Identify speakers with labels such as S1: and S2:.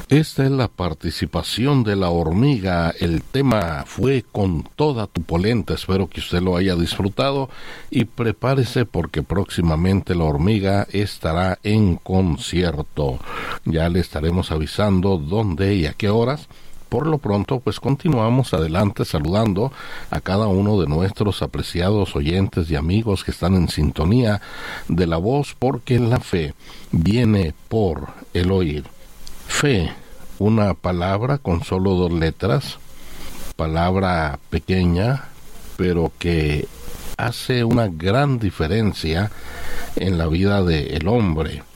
S1: Esta es la participación de la hormiga. El tema fue Con toda tu polenta. Espero que usted lo haya disfrutado y prepárese porque próximamente la hormiga estará en concierto. Ya le estaremos avisando dónde y a qué horas. Por lo pronto, pues continuamos adelante saludando a cada uno de nuestros apreciados oyentes y amigos que están en sintonía de la voz, porque la fe viene por el oír. Fe, una palabra con solo 2 letras, palabra pequeña, pero que hace una gran diferencia en la vida del hombre.